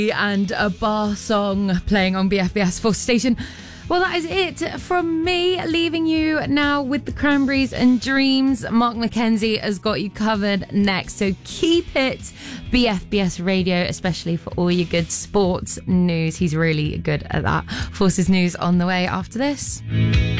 And a bar song playing on BFBS Force Station. Well, that is it from me, leaving you now with the Cranberries and Dreams. Mark McKenzie has got you covered next, so keep it BFBS Radio, especially for all your good sports news. He's really good at that. Forces News on the way after this.